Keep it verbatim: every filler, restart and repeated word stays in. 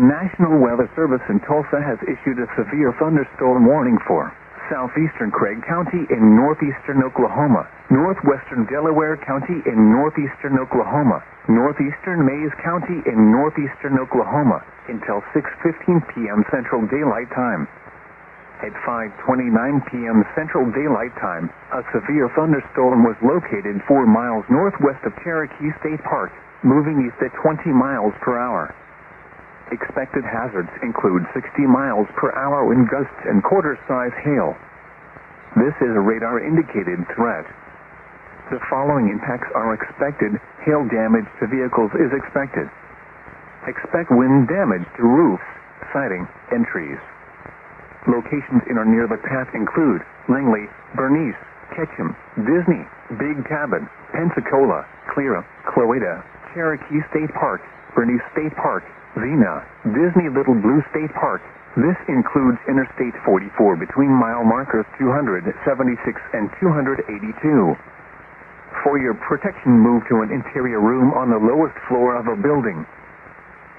National Weather Service in Tulsa has issued a severe thunderstorm warning for southeastern Craig County in northeastern Oklahoma, northwestern Delaware County in northeastern Oklahoma, northeastern Mayes County in northeastern Oklahoma until six fifteen p m Central Daylight Time. At five twenty-nine p m Central Daylight Time, a severe thunderstorm was located four miles northwest of Cherokee State Park, moving east at twenty miles per hour. Expected hazards include sixty miles per hour wind gusts and quarter-size hail. This is a radar-indicated threat. The following impacts are expected. Hail damage to vehicles is expected. Expect wind damage to roofs, siding, and trees. Locations in or near the path include Langley, Bernice, Ketchum, Disney, Big Cabin, Pensacola, Cleara, Cloeta, Cherokee State Park, Bernice State Park, Xena, Disney Little Blue State Park. This includes Interstate forty-four between mile markers two hundred seventy-six and two hundred eighty-two. For your protection, move to an interior room on the lowest floor of a building.